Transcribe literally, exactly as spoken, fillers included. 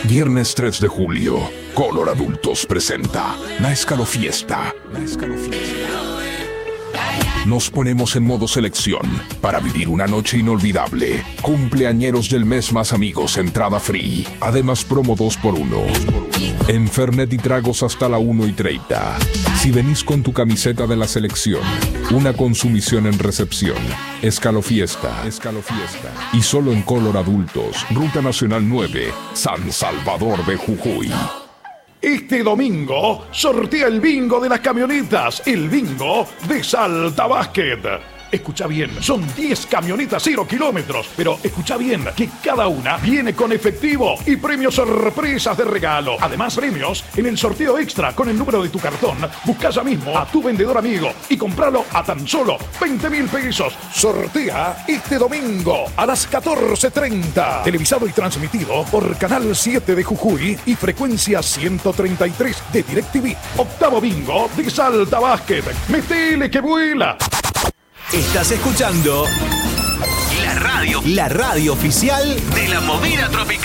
Viernes tres de julio, Color Adultos presenta La Escalofiesta. La Escalofiesta. Nos ponemos en modo selección para vivir una noche inolvidable. Cumpleañeros del mes más amigos, entrada free. Además promo dos por uno. En Fernet y tragos hasta la una y treinta. Si venís con tu camiseta de la selección, una consumición en recepción. Escalofiesta. Escalofiesta. Y solo en Color Adultos. Ruta Nacional nueve, San Salvador de Jujuy. Este domingo sortea el bingo de las camionetas, el bingo de Salta Basket. Escucha bien, son diez camionetas cero kilómetros, pero escucha bien que cada una viene con efectivo y premios sorpresas de regalo. Además, premios en el sorteo extra con el número de tu cartón. Busca ya mismo a tu vendedor amigo y compralo a tan solo veinte mil pesos. Sortea este domingo a las catorce treinta. Televisado y transmitido por Canal siete de Jujuy y frecuencia ciento treinta y tres de DirecTV. Octavo bingo de Salta Basket. ¡Metele que vuela! Estás escuchando la radio, la radio oficial de la movida tropical.